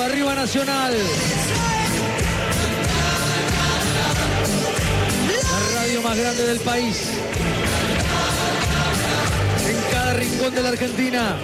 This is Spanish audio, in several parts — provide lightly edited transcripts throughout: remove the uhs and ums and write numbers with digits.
Todo arriba Nacional. La radio más grande del país. En cada rincón de la Argentina.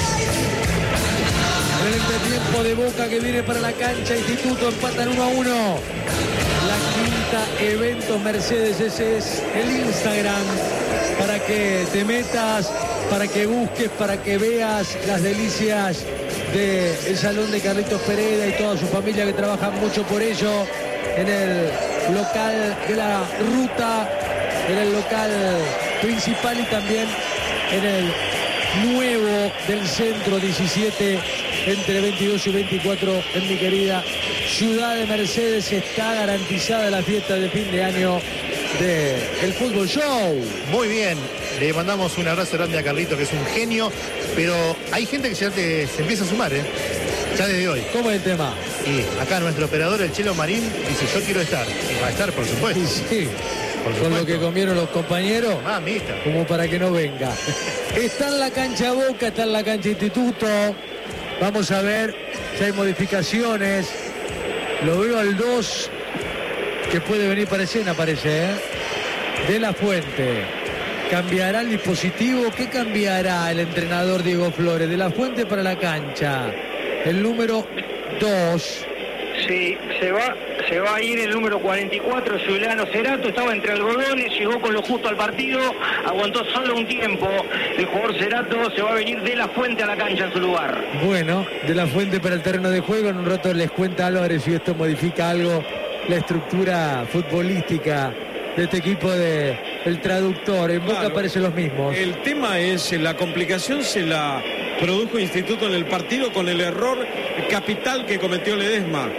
En el entretiempo de Boca que viene para la cancha. Instituto empatan 1-1. La quinta Eventos Mercedes. Ese es el Instagram. Para que te metas, para que busques, para que veas las delicias del salón de Carlitos Pereda y toda su familia que trabajan mucho por ello. En el local de la ruta, en el local principal y también en el nuevo del centro 17 entre 22 y 24 en mi querida ciudad de Mercedes. Está garantizada la fiesta de fin de año del Fútbol Show. Muy bien, le mandamos un abrazo grande a Carlito, que es un genio, pero hay gente que ya se empieza a sumar, ya desde hoy. ¿Cómo es el tema? Y acá nuestro operador, el Chelo Marín, dice: yo quiero estar. Y va a estar, por supuesto. Sí, con lo que comieron los compañeros, como para que no venga. Está en la cancha Boca, está en la cancha Instituto. Vamos a ver si hay modificaciones. Lo veo al 2, que puede venir para escena, parece, De la Fuente. ¿Cambiará el dispositivo? ¿Qué cambiará el entrenador Diego Flores? De la Fuente para la cancha. El número 2. Sí, se va a ir el número 44, Juliano Cerato. Estaba entre algodones, llegó con lo justo al partido, aguantó solo un tiempo. El jugador Cerato se va a venir De la Fuente a la cancha en su lugar. Bueno, De la Fuente para el terreno de juego. En un rato les cuenta Álvarez si esto modifica algo la estructura futbolística de este equipo del traductor. En Boca parecen los mismos. El tema es, la complicación se la produjo Instituto en el partido con el error capital que cometió Ledesma.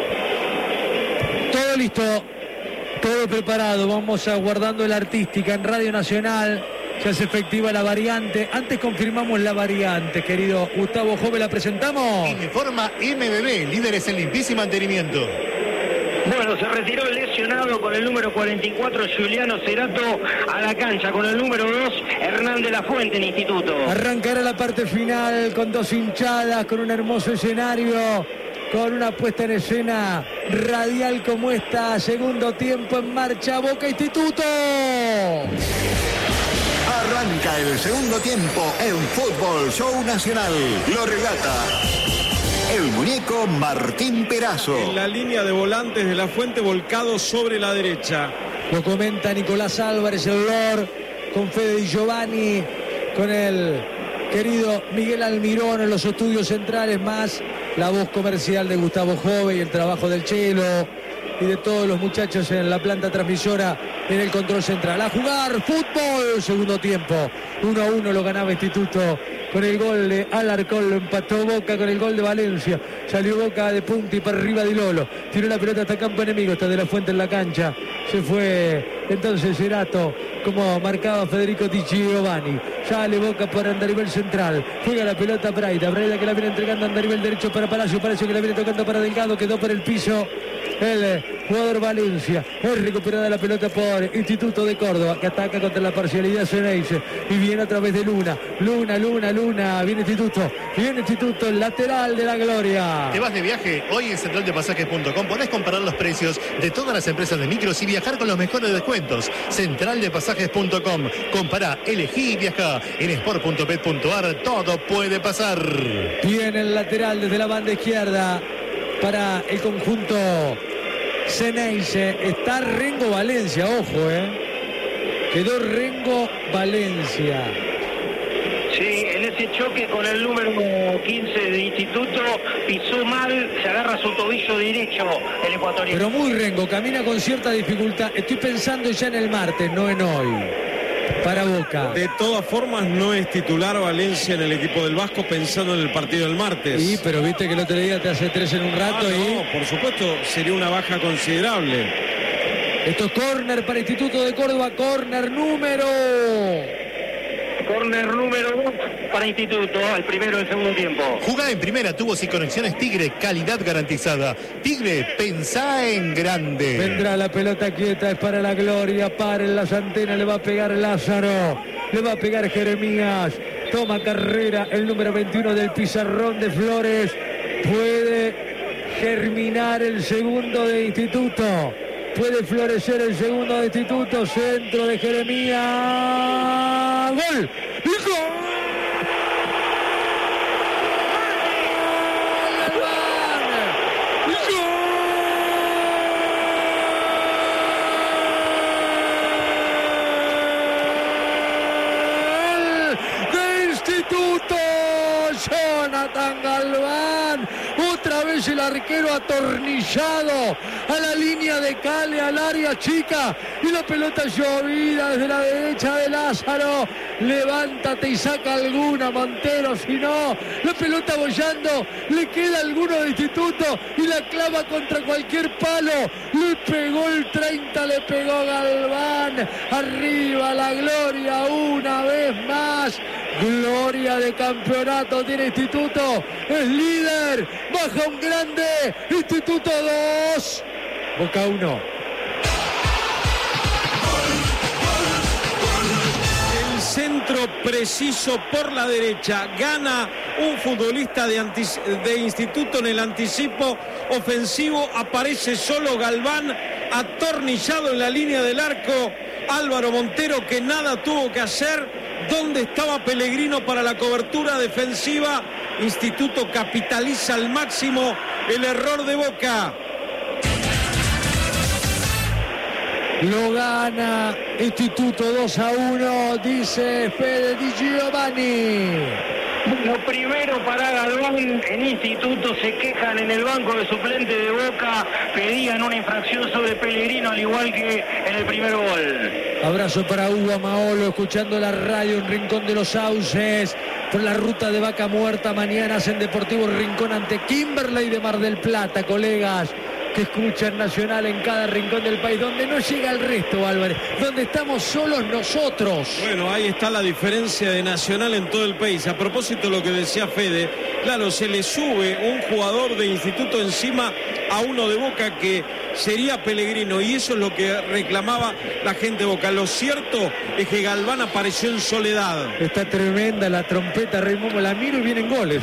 Todo listo, todo preparado. Vamos aguardando la artística en Radio Nacional. Se hace efectiva la variante. Antes confirmamos la variante, querido Gustavo Jove. ¿La presentamos? Informa MBB, líderes en limpieza y mantenimiento. Bueno, se retiró el lesionado con el número 44, Juliano Cerato, a la cancha con el número 2, Hernán de la Fuente en Instituto. Arrancará la parte final con dos hinchadas, con un hermoso escenario, con una puesta en escena radial como esta. Segundo tiempo en marcha, Boca Instituto. Arranca el segundo tiempo en Fútbol Show Nacional. Lo relata el muñeco Martín Perazo. En la línea de volantes de la Fuente, volcado sobre la derecha. Lo comenta Nicolás Álvarez, el Lord, con Fede Di Giovanni, con el querido Miguel Almirón en los estudios centrales, más la voz comercial de Gustavo Jove y el trabajo del Chelo y de todos los muchachos en la planta transmisora en el control central. A jugar fútbol, segundo tiempo. 1-1 lo ganaba Instituto con el gol de Alarcón, lo empató Boca con el gol de Valencia. Salió Boca de punta y para arriba Di Lolo. Tiró la pelota hasta campo enemigo, está De la Fuente en la cancha. Se fue entonces Cerato, como marcaba Federico Di Giovanni. Sale Boca por Andarivel central. Juega la pelota Braida que la viene entregando a Andarivel derecho para Palacio que la viene tocando para Delgado, quedó por el piso el jugador Valencia. Es recuperada la pelota por Instituto de Córdoba, que ataca contra la parcialidad Ceneice y viene a través de Luna, viene Instituto, el lateral de la gloria. ¿Te vas de viaje? Hoy en centraldepasajes.com podés comparar los precios de todas las empresas de micros y viajar con los mejores descuentos. Centraldepasajes.com. Compará, elegí y viajá. En sport.pet.ar todo puede pasar. Viene el lateral desde la banda izquierda para el conjunto Ceneice. Está Rengo Valencia, ojo, quedó Rengo Valencia. Sí, en ese choque con el número 15 de Instituto pisó mal, se agarra su tobillo derecho el ecuatoriano. Pero muy Rengo, camina con cierta dificultad. Estoy pensando ya en el martes, no en hoy. Para Boca. De todas formas, no es titular Valencia en el equipo del Vasco, pensando en el partido del martes. Sí, pero viste que el otro día te hace 3 en un rato. No, por supuesto, sería una baja considerable. Esto es córner para Instituto de Córdoba, córner número 2 para Instituto, el primero del segundo tiempo. Jugá en primera, tubos y conexiones Tigre, calidad garantizada. Tigre, pensá en grande. Vendrá la pelota quieta, es para la gloria, paren las antenas, le va a pegar Lázaro, le va a pegar Jeremías, toma carrera el número 21 del pizarrón de Flores, puede germinar el segundo de Instituto. Puede florecer el segundo de Instituto. Centro de Jeremías. ¡Gol! ¡Gol! Jonathan Galván, otra vez el arquero atornillado a la línea de Cale, al área chica, y la pelota llovida desde la derecha de Lázaro. Levántate y saca alguna, Montero, si no, la pelota bollando, le queda alguno de Instituto y la clava contra cualquier palo. Le pegó el 30, le pegó Galván. Arriba la gloria una vez más. Gloria de campeonato tiene Instituto, es líder, baja un grande, Instituto 2, Boca 1. El centro preciso por la derecha, gana un futbolista de Instituto en el anticipo ofensivo, aparece solo Galván, atornillado en la línea del arco, Álvaro Montero que nada tuvo que hacer. ¿Dónde estaba Pellegrino para la cobertura defensiva? Instituto capitaliza al máximo el error de Boca. Lo gana Instituto 2-1, dice Fede Di Giovanni. Lo primero para Galván, en Instituto se quejan en el banco de suplente de Boca, pedían una infracción sobre Pellegrino al igual que en el primer gol. Abrazo para Hugo Amaolo, escuchando la radio en Rincón de los Sauces, por la ruta de Vaca Muerta. Mañana en Deportivo Rincón ante Kimberley de Mar del Plata, colegas que escuchan Nacional en cada rincón del país, donde no llega el resto, Álvarez, donde estamos solos nosotros. Bueno, ahí está la diferencia de Nacional en todo el país. A propósito de lo que decía Fede, claro, se le sube un jugador de Instituto encima a uno de Boca que sería Pellegrino, y eso es lo que reclamaba la gente de Boca. Lo cierto es que Galván apareció en soledad. Está tremenda la trompeta, Raimundo, la miro y vienen goles,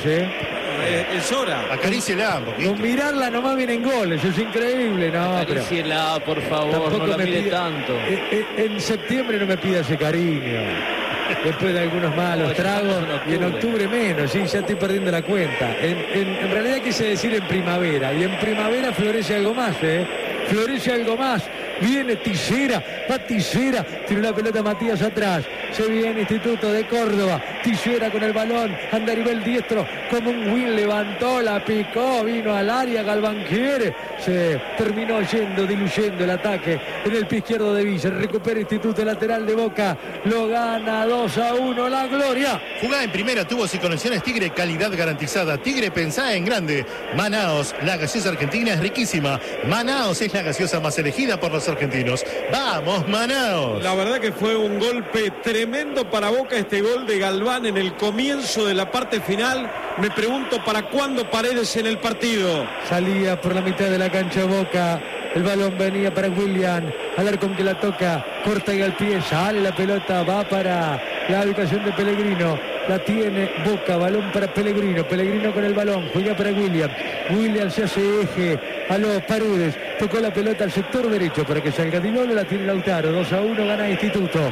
Es hora. Acaríciela un poquito. Con mirarla nomás vienen goles, es increíble. No, acaríciela, por favor, tampoco no la me pide pide tanto. En septiembre no me pida ese cariño. Después de algunos malos tragos, y en octubre menos, sí, ya estoy perdiendo la cuenta. En realidad quise decir en primavera, y en primavera florece algo más, florece algo más. Viene Tillera, va Tillera, tiene una pelota Matías atrás, se viene Instituto de Córdoba, Tillera con el balón, anda a nivel diestro, como un win, levantó, la picó, vino al área, Galván quiere, se terminó yendo, diluyendo el ataque en el pie izquierdo de Villa, recupera Instituto lateral de Boca, lo gana 2-1, la gloria. Jugá en primera, tubos y conexiones Tigre, calidad garantizada. Tigre, pensá en grande. Manaos, la gaseosa argentina es riquísima. Manaos es la gaseosa más elegida por los argentinos. ¡Vamos, Manaos! La verdad que fue un golpe tremendo para Boca, este gol de Galván en el comienzo de la parte final. Me pregunto para cuándo Paredes en el partido. Salía por la mitad de la cancha Boca, el balón venía para William, Alarcón que la toca, corta y al pie, sale la pelota, va para la ubicación de Pellegrino, la tiene Boca, balón para Pellegrino, Pellegrino con el balón, juega para William, William se hace eje a los Paredes, tocó la pelota al sector derecho para que salga Dinolo, la tiene Lautaro, 2-1 gana Instituto,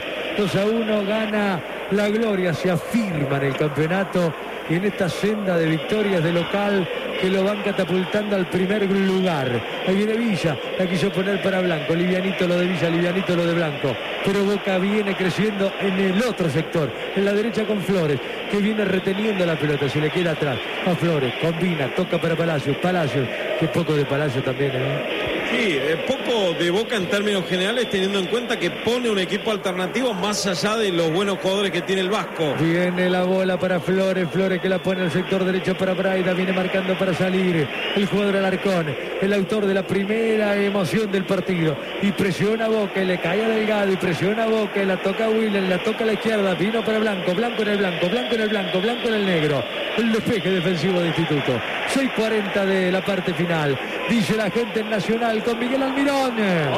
2-1 gana la gloria, se afirma en el campeonato y en esta senda de victorias de local que lo van catapultando al primer lugar. Ahí viene Villa, la quiso poner para Blanco, livianito lo de Villa, livianito lo de Blanco, pero Boca viene creciendo en el otro sector, en la derecha con Flores, que viene reteniendo la pelota, se le queda atrás a Flores, combina, toca para Palacios, que poco de Palacios también, Sí, poco de Boca en términos generales, teniendo en cuenta que pone un equipo alternativo más allá de los buenos jugadores que tiene el Vasco. Viene la bola para Flores, Flores que la pone al sector derecho para Braida, viene marcando para salir el jugador Alarcón, el autor de la primera emoción del partido, y presiona a Boca, y le cae a Delgado, y presiona a Boca, y la toca a William, la toca a la izquierda, vino para Blanco, Blanco en el blanco, Blanco en el blanco, Blanco en el negro, el despeje defensivo de Instituto. 6:40 de la parte final, dice la gente en Nacional Gol con Miguel Almirón.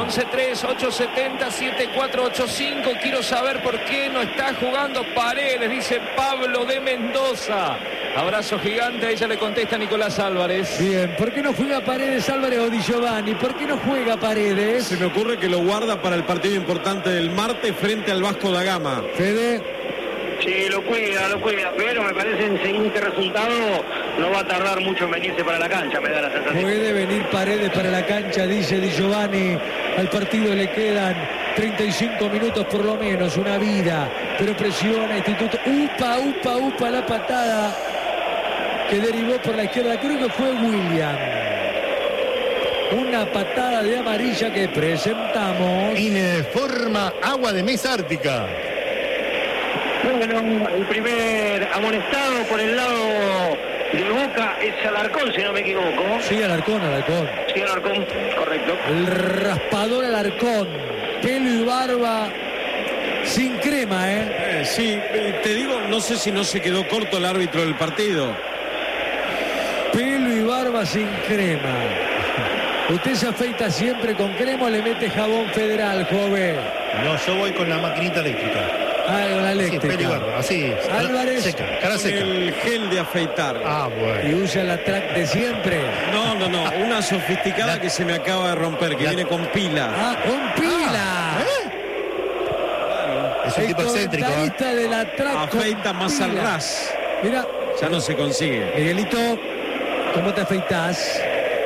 11-3-870-7485. Quiero saber por qué no está jugando Paredes, dice Pablo de Mendoza. Abrazo gigante, a ella le contesta Nicolás Álvarez. Bien, ¿por qué no juega Paredes, Álvarez o Di Giovanni? ¿Por qué no juega Paredes? Se me ocurre que lo guarda para el partido importante del martes frente al Vasco da Gama. Fede. Sí, lo cuida, pero me parece en siguiente resultado no va a tardar mucho en venirse para la cancha, me da la sensación. Puede venir Paredes para la cancha, dice Di Giovanni. Al partido le quedan 35 minutos por lo menos, una vida, pero presiona Instituto. Upa, la patada que derivó por la izquierda, creo que fue William. Una patada de amarilla que presentamos. Informa Agua de Mesa Ártica. Bueno, el primer amonestado por el lado de Boca es Alarcón, si no me equivoco. Sí, Alarcón. Sí, Alarcón, correcto. El raspador Alarcón. Pelo y barba sin crema, Sí, te digo, no sé si no se quedó corto el árbitro del partido. Pelo y barba sin crema. ¿Usted se afeita siempre con crema o le mete jabón federal, joven? No, yo voy con la maquinita eléctrica. Ah, con la eléctrica. Sí, así. Álvarez. Seca, cara seca. El gel de afeitar. Ah, Y bueno. usa la track de siempre. No, una sofisticada que se me acaba de romper, que viene con pila. Ah, con pila. Es un El tipo excéntrico. comentarista de la track con Afeita más al pila. ras. Mira, Ya no se consigue. Miguelito, ¿cómo te afeitas?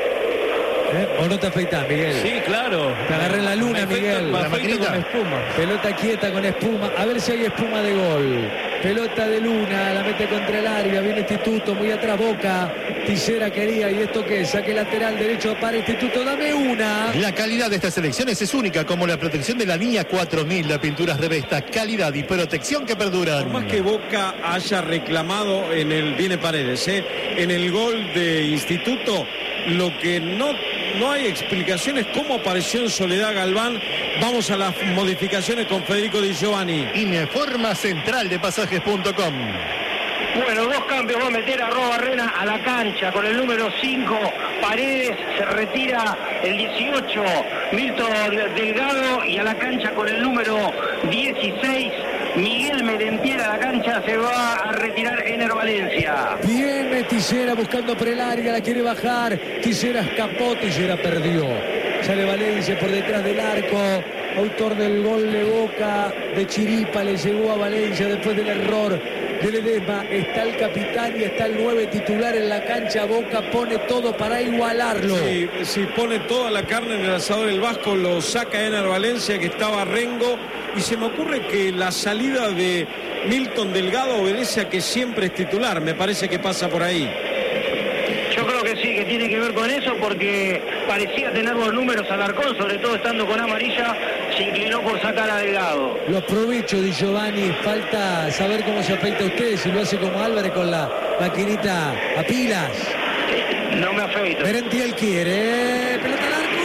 ¿O no te afeitas, Miguel? Sí, claro. Te agarré en la luna, Miguel. Me La afeito maquinita. con espuma. Pelota quieta con espuma. A ver si hay espuma de gol. Pelota de Luna, la mete contra el área. Viene Instituto, muy atrás Boca. Tisera quería. ¿Y esto qué? Saque lateral derecho para Instituto. Dame una. La calidad de estas elecciones es única, como la protección de la línea 4000, la pinturas Revesta, calidad y protección que perduran. Por más que Boca haya reclamado viene Paredes, en el gol de Instituto, lo que no hay explicaciones cómo apareció en Soledad Galván. Vamos a las modificaciones con Federico Di Giovanni. Informa central de pasajes.com. Bueno, dos cambios, va a meter a Arrobarrena a la cancha con el número 5, Paredes, se retira el 18, Milton Delgado, y a la cancha con el número 16, Miguel Merentiel. A la cancha se va a retirar Ener Valencia. Viene Tisera buscando por el área, la quiere bajar. Tisera escapó, Tisera perdió. Sale Valencia por detrás del arco. Autor del gol de Boca, de Chiripa, le llegó a Valencia después del error de Ledesma. Está el capitán y está el 9 titular en la cancha. Boca pone todo para igualarlo. Sí, si pone toda la carne en el asador del Vasco, lo saca Ener Valencia, que estaba Rengo, y se me ocurre que la salida de Milton Delgado obedece a que siempre es titular. Me parece que pasa por ahí. Yo creo que sí, que tiene que ver con eso, porque parecía tener los números Alarcón, sobre todo estando con amarilla, se inclinó por sacar a Delgado. Lo aprovecho, Di Giovanni. Falta saber cómo se afeita usted, si lo hace como Álvarez con la maquinita a pilas. No me afeito. Merentiel quiere. Pelota al arco.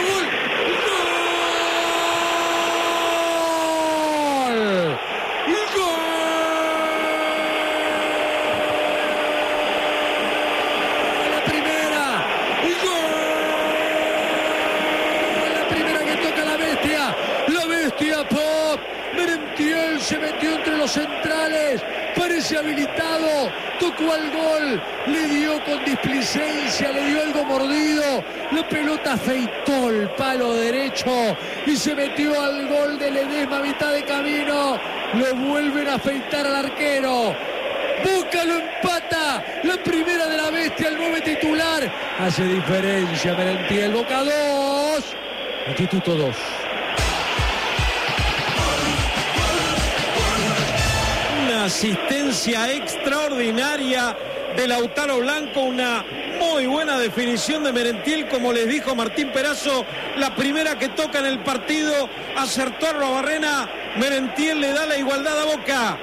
¡Gol! ¡Gol! La primera. ¡Gol! La primera que toca la bestia. La bestia Pop. Merentiel se metió entre los centrales. Parece habilitado. Tocó al gol. Le dio con displicencia. Le dio algo mordido. La pelota afeitó el palo derecho y se metió al gol de Ledesma a mitad de camino. Lo vuelven a afeitar al arquero. Boca lo empata. La primera de la bestia, el 9 titular. Hace diferencia Merentiel. Boca 2. Instituto 2. Una asistencia extraordinaria de Lautaro Blanco, una muy buena definición de Merentiel, como les dijo Martín Perazo, la primera que toca en el partido, acertó a Arrobarrena, Merentiel le da la igualdad a Boca.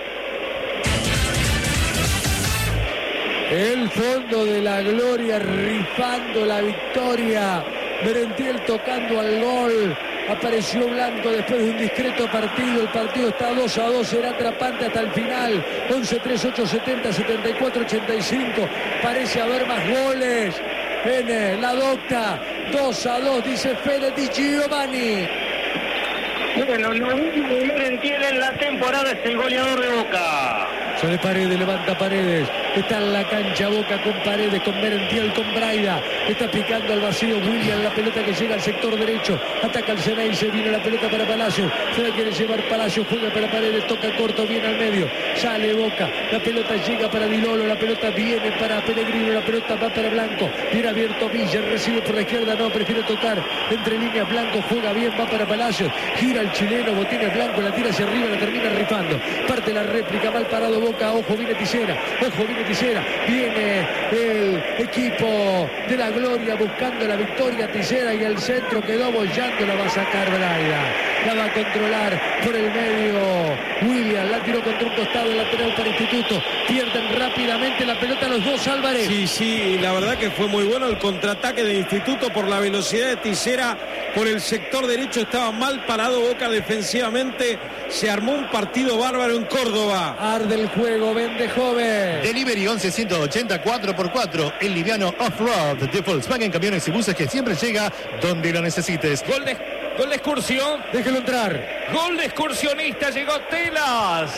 El fondo de la gloria, rifando la victoria. Merentiel tocando al gol. Apareció Blanco después de un discreto partido. El partido está 2-2, será atrapante hasta el final. 11-3, 8-70, 74-85. Parece haber más goles. en la Docta. 2-2, dice Fede Di Giovanni. Bueno, lo único que Merentiel en la temporada es el goleador de Boca. Sale Paredes, levanta Paredes. Está en la cancha Boca con Paredes, con Merentiel, con Braida. Está picando al vacío William, la pelota que llega al sector derecho. Ataca el Ceneice, viene la pelota para Palacio. Se la quiere llevar Palacio, juega para Paredes, toca corto, viene al medio. Sale Boca, la pelota llega para Di Lolo, la pelota viene para Pellegrino, la pelota va para Blanco. Viene abierto Villa, recibe por la izquierda, no, prefiere tocar entre líneas. Blanco juega bien, va para Palacio. Gira el chileno, Botines Blanco, la tira hacia arriba, la termina rifando. Parte la réplica, mal parado Boca, ojo, viene Tisera, ojo, viene Tisera. Viene el equipo de la Gloria buscando la victoria. Tisera y el centro quedó bollando, la va a sacar Braida. La va a controlar por el medio William, la tiró contra un costado lateral para Instituto. Pierden rápidamente la pelota los dos, Álvarez. Sí, la verdad que fue muy bueno el contraataque de Instituto por la velocidad de Tisera. Por el sector derecho estaba mal parado Boca defensivamente. Se armó un partido bárbaro en Córdoba. Arde el juego, vende joven. Delivery 1180 4x4, el liviano off-road de Volkswagen Camiones y Buses que siempre llega donde lo necesites. Gol de excursión. Déjelo entrar. Gol de excursionista. Llegó Telas.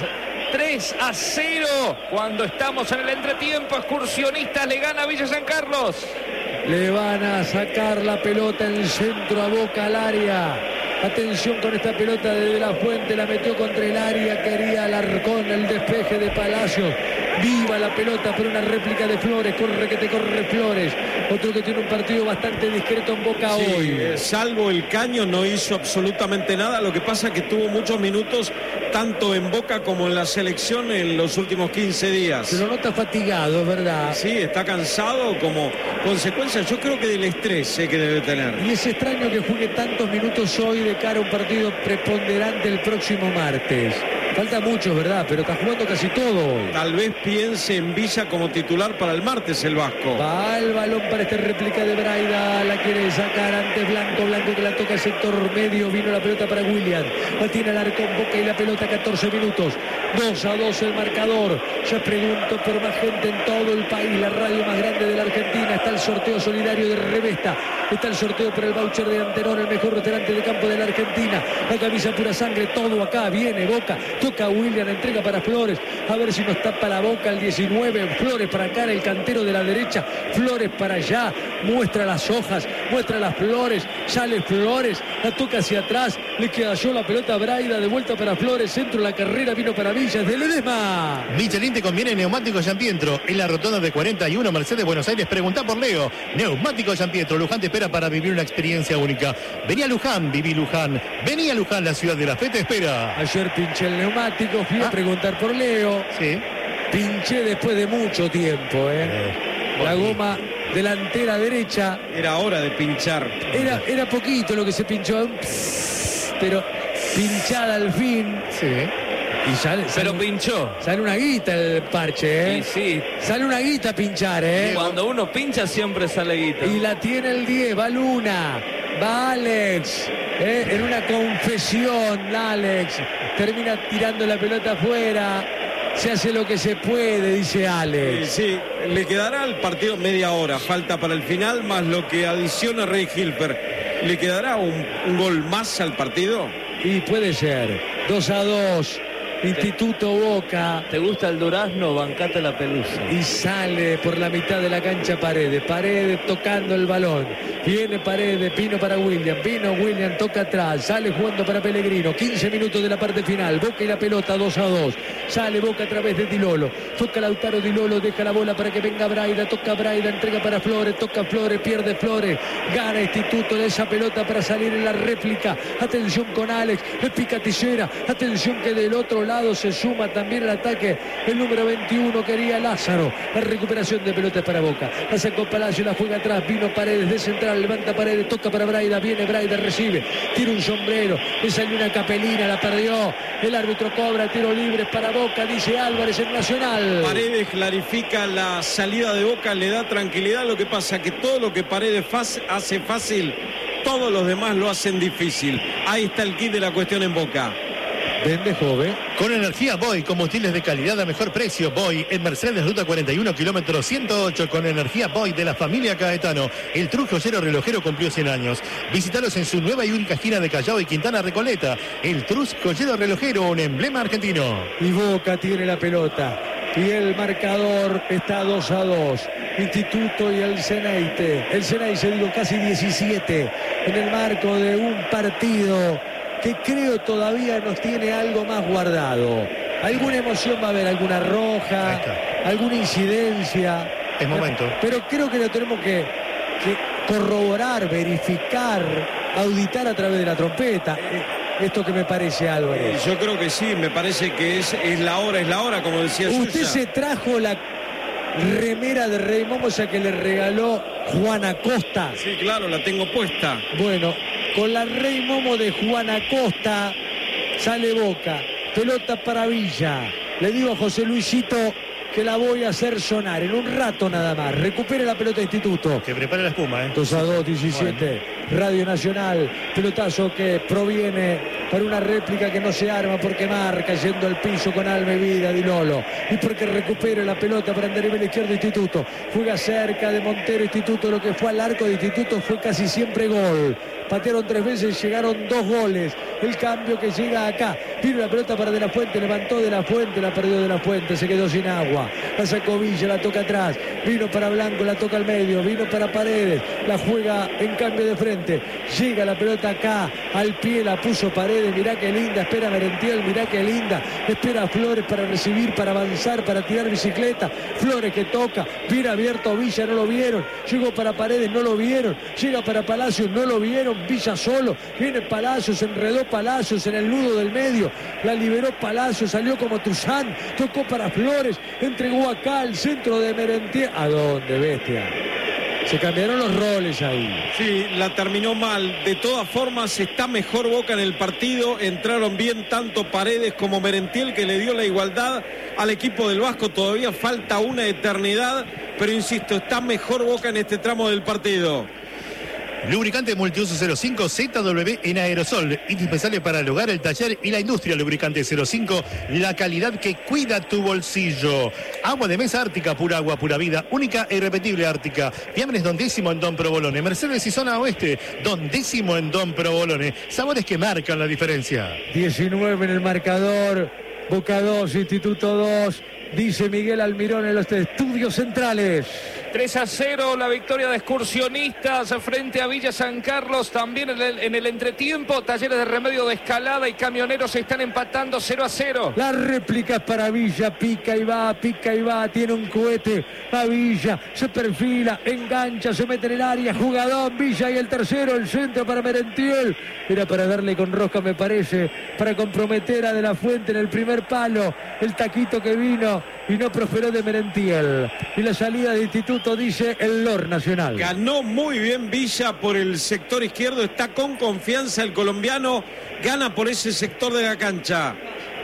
3-0. Cuando estamos en el entretiempo, Excursionistas le gana a Villa San Carlos. Le van a sacar la pelota en centro a Boca al área. Atención con esta pelota de la Fuente, la metió contra el área, quería Alarcón, el despeje de Palacios. Viva la pelota, pero una réplica de Flores, corre que te corre Flores. Otro que tiene un partido bastante discreto en Boca hoy. Salvo el Caño no hizo absolutamente nada, lo que pasa que tuvo muchos minutos tanto en Boca como en la selección en los últimos 15 días. Se lo nota fatigado, es verdad. Sí, está cansado como consecuencia, yo creo que del estrés que debe tener. Y es extraño que juegue tantos minutos hoy de cara a un partido preponderante el próximo martes. Falta mucho, ¿verdad? Pero está jugando casi todo hoy. Tal vez piense en Villa como titular para el martes el vasco. Va el balón para esta réplica de Braida. La quiere sacar antes Blanco. Blanco que la toca sector medio. Vino la pelota para William. La tiene Alarcón, Boca y la pelota 14 minutos. 2-2 el marcador. Ya pregunto por más gente en todo el país. La radio más grande de la Argentina. Está el sorteo solidario de Revesta. Está el sorteo por el voucher de Antenor, el mejor restaurante de campo de la Argentina. La camisa pura sangre, todo acá. Viene Boca. Toca William, entrega para Flores. A ver si nos tapa la Boca el 19. Flores para acá, el cantero de la derecha. Flores para allá. Muestra las hojas, muestra las flores. Sale Flores, la toca hacia atrás. Le queda yo la pelota a Braida. De vuelta para Flores. Centro de la carrera, vino para Villas de Ledesma. Michelin te conviene neumáticos Giampietro. En la rotonda de 41 Mercedes Buenos Aires. Preguntá por Leo. Neumáticos Giampietro. Luján te espera para vivir una experiencia única. Vení a Luján, viví Luján. Vení a Luján, la ciudad de la fe te espera. Ayer pinché el neumático, fui a preguntar por Leo. Sí. Pinché después de mucho tiempo, la goma delantera derecha. Era hora de pinchar. Era poquito lo que se pinchó, pero pinchada al fin. Sí. Y sale, Pero pinchó. Sale una guita el parche, Y sí. Sale una guita a pinchar, Cuando uno pincha siempre sale guita. Y la tiene el 10, va Luna, va Alex, en una confesión, Alex. Termina tirando la pelota afuera. Se hace lo que se puede, dice Alex. Sí, le quedará al partido media hora. Falta para el final, más lo que adiciona Rey Hilfer. ¿Le quedará un gol más al partido? Y puede ser. 2-2. Instituto Boca. ¿Te gusta el durazno? Bancate la pelusa. Y sale por la mitad de la cancha Paredes. Paredes tocando el balón. Viene Paredes, Pino para William. Pino, William toca atrás. Sale jugando para Pellegrino. 15 minutos de la parte final. Boca y la pelota 2-2. Sale Boca a través de Di Lolo. Toca Lautaro Di Lolo. Deja la bola para que venga Braida. Toca Braida. Entrega para Flores. Toca Flores. Pierde Flores. Gana Instituto de esa pelota para salir en la réplica. Atención con Alex. Le pica Tisera. Atención que del otro lado se suma también el ataque. El número 21 quería Lázaro. La recuperación de pelotas para Boca. La sacó Palacio. La juega atrás. Vino Paredes de central. Levanta Paredes. Toca para Braida. Viene Braida. Recibe. Tira un sombrero. Le salió una capelina. La perdió. El árbitro cobra. Tiro libre para Boca. Dice Álvarez en Nacional. Paredes clarifica la salida de Boca. Le da tranquilidad. Lo que pasa que todo lo que Paredes hace fácil, todos los demás lo hacen difícil. Ahí está el kit de la cuestión en Boca. Vende Jove. Con energía Boy, combustibles de calidad a mejor precio. Boy en Mercedes, ruta 41, kilómetro 108, con energía Boy de la familia Caetano. El Trus Joyero Relojero cumplió 100 años. Visítalos en su nueva y única esquina de Callao y Quintana Recoleta. El Trus Joyero Relojero, un emblema argentino. Y Boca tiene la pelota. Y el marcador está 2-2. Instituto y el Ceneice. El Ceneice, digo, casi 17. En el marco de un partido que creo todavía nos tiene algo más guardado. Alguna emoción va a haber, alguna roja, alguna incidencia. Es momento. Pero creo que lo tenemos que corroborar, verificar, auditar a través de la trompeta. Esto que me parece, Álvarez. Yo creo que sí, me parece que es la hora, como decía Suya. Usted se trajo la remera de Rey Momo, esa que le regaló Juan Acosta. Sí, claro, la tengo puesta. Bueno, con la Rey Momo de Juan Acosta sale Boca. Pelota para Villa. Le digo a José Luisito que la voy a hacer sonar en un rato nada más. Recupere la pelota Instituto. Que prepare la espuma, 2-2, 17. Bueno. Radio Nacional. Pelotazo que proviene para una réplica que no se arma porque marca yendo al piso con alma y vida Di Lolo. Y porque recupere la pelota para andar en el izquierdo Instituto. Juega cerca de Montero Instituto. Lo que fue al arco de Instituto fue casi siempre gol. Patearon 3 veces, llegaron 2 goles. El cambio que llega acá. Vino la pelota para De La Fuente, levantó De La Fuente, la perdió De La Fuente, se quedó sin agua. La sacó Villa, la toca atrás. Vino para Blanco, la toca al medio. Vino para Paredes, la juega en cambio de frente. Llega la pelota acá, al pie, la puso Paredes. Mirá qué linda, espera Merentiel, mirá qué linda. Espera Flores para recibir, para avanzar, para tirar bicicleta. Flores que toca, viene abierto Villa, no lo vieron. Llegó para Paredes, no lo vieron. Llega para Palacios, no lo vieron. Villa solo, viene Palacios, enredó Palacios en el nudo del medio, la liberó Palacios, salió como Tuzán, tocó para Flores, entregó acá al centro de Merentiel. ¿A dónde, bestia? Se cambiaron los roles ahí. Sí, la terminó mal. De todas formas, está mejor Boca en el partido. Entraron bien tanto Paredes como Merentiel, que le dio la igualdad al equipo del Vasco. Todavía falta una eternidad, pero insisto, está mejor Boca en este tramo del partido. Lubricante multiuso 05 ZW en aerosol, indispensable para el hogar, el taller y la industria. Lubricante 05, la calidad que cuida tu bolsillo. Agua de mesa Ártica, pura agua, pura vida, única e irrepetible Ártica. Fiambres Don Décimo en Don Provolone. Mercedes y zona oeste, Don Décimo en Don Provolone. Sabores que marcan la diferencia. 19 en el marcador, Boca 2, Instituto 2. Dice Miguel Almirón en los estudios centrales. 3-0 la victoria de Excursionistas frente a Villa San Carlos. También en el entretiempo, Talleres de Remedio de Escalada y Camioneros se están empatando 0-0. La réplica es para Villa, pica y va, tiene un cohete a Villa, se perfila, engancha, se mete en el área, jugadón Villa y el tercero, el centro para Merentiel. Era para darle con rosca, me parece, para comprometer a De La Fuente en el primer palo. El taquito que vino y no prosperó de Merentiel. Y la salida de Instituto, dice el Lord Nacional. Ganó muy bien Villa por el sector izquierdo, está con confianza el colombiano, gana por ese sector de la cancha.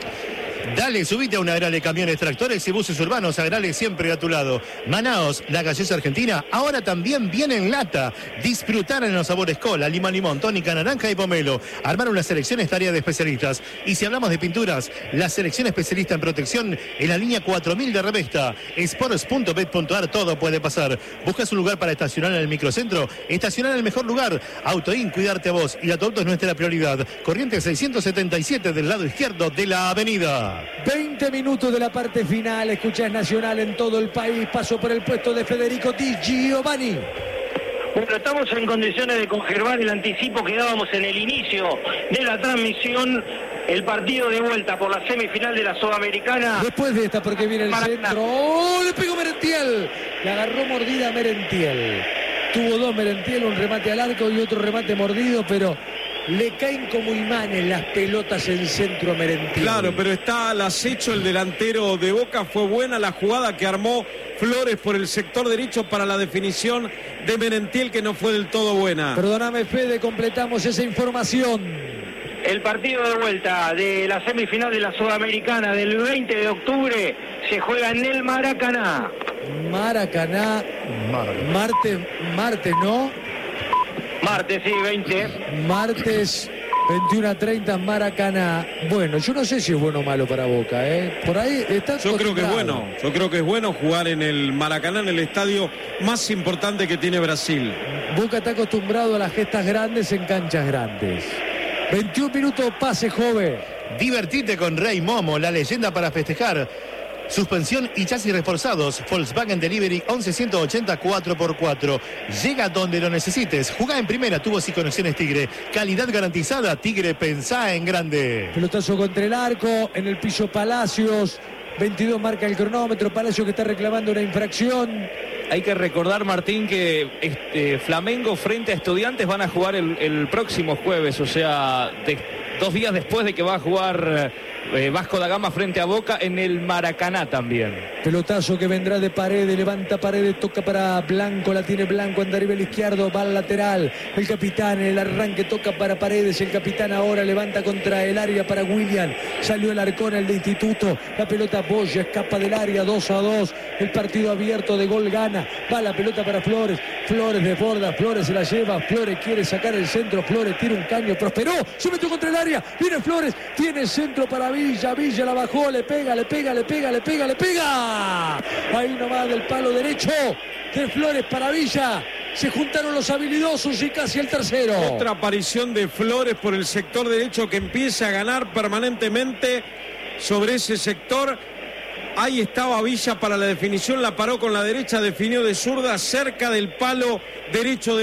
Dale, subite a una era de camiones, tractores y buses urbanos, Agrale siempre a tu lado. Manaos, la gaseosa argentina, ahora también viene en lata. Disfrutar en los sabores cola, lima, limón, tónica, naranja y pomelo. Armar una selección es tarea de especialistas. Y si hablamos de pinturas, la selección especialista en protección en la línea 4000 de Revesta. Sports.bet.ar, todo puede pasar. ¿Buscas un lugar para estacionar en el microcentro? Estacionar en el mejor lugar. Autoin, cuidarte a vos. Y a tu auto es nuestra prioridad. Corriente 677 del lado izquierdo de la avenida. 20 minutos de la parte final. Escuchás Nacional en todo el país. Paso por el puesto de Federico Di Giovanni. Bueno, estamos en condiciones de conservar el anticipo que dábamos en el inicio de la transmisión. El partido de vuelta por la semifinal de la Sudamericana. Después de esta, porque viene el centro. ¡Oh! Le pegó Merentiel. Le agarró mordida a Merentiel. Tuvo 2 Merentiel, un remate al arco y otro remate mordido, pero le caen como imanes las pelotas en centro a Merentiel. Claro, pero está al acecho el delantero de Boca. Fue buena la jugada que armó Flores por el sector derecho para la definición de Merentiel, que no fue del todo buena. Perdóname, Fede, completamos esa información. El partido de vuelta de la semifinal de la Sudamericana del 20 de octubre se juega en el Maracaná. Maracaná. Martes, ¿no? Martes, sí, 20. Martes 21:30 Maracaná. Bueno, yo no sé si es bueno o malo para Boca, ¿eh? Por ahí está. Yo creo que es bueno. Yo creo que es bueno jugar en el Maracaná, en el estadio más importante que tiene Brasil. Boca está acostumbrado a las gestas grandes en canchas grandes. 21 minutos, pase joven. Divertite con Rey Momo, la leyenda para festejar. Suspensión y chasis reforzados. Volkswagen Delivery 1180 4x4. Llega donde lo necesites. Jugá en primera, tubos y conexiones Tigre. Calidad garantizada. Tigre, pensá en grande. Pelotazo contra el arco. En el piso Palacios. 22 marca el cronómetro. Palacios que está reclamando una infracción. Hay que recordar, Martín, que Flamengo frente a Estudiantes van a jugar el próximo jueves, o sea, 2 días después de que va a jugar Vasco da Gama frente a Boca en el Maracaná también. Pelotazo que vendrá de Paredes, levanta Paredes, toca para Blanco, la tiene Blanco, anda arriba el izquierdo, va al lateral. El capitán en el arranque toca para Paredes, el capitán ahora levanta contra el área para William. Salió el Arcón, el de Instituto, la pelota Boya, escapa del área, 2-2. El partido abierto, de gol gana. Va la pelota para Flores, Flores desborda, Flores se la lleva, Flores quiere sacar el centro, Flores tira un caño, prosperó, se metió contra el área, viene Flores, tiene centro para Villa, Villa la bajó, le pega. Ahí nomás del palo derecho de Flores para Villa. Se juntaron los habilidosos y casi el tercero. Otra aparición de Flores por el sector derecho que empieza a ganar permanentemente sobre ese sector. Ahí estaba Villa para la definición, la paró con la derecha, definió de zurda cerca del palo derecho de